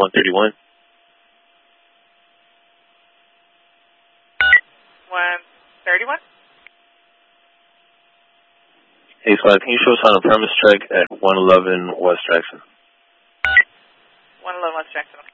131. 131? Hey, Squad, can you show us on a premise check at 111 West Jackson? 111 West Jackson, okay.